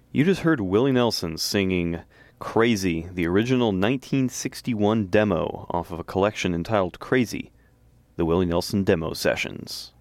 You just heard Willie Nelson singing Crazy, the original 1961 demo off of a collection entitled Crazy, the Willie Nelson Demo Sessions.